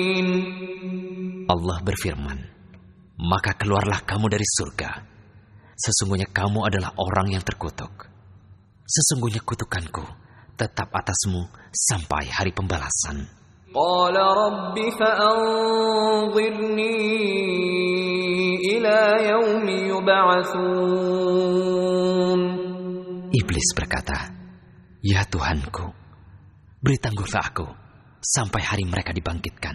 Allah berfirman, maka keluarlah kamu dari surga. Sesungguhnya kamu adalah orang yang terkutuk. Sesungguhnya kutukanku tetap atasmu sampai hari pembalasan. Qala rabbi fa'anzirni ila yaumi yub'atsun. Iblis berkata, ya Tuhanku, beri tangguhlah aku sampai hari mereka dibangkitkan.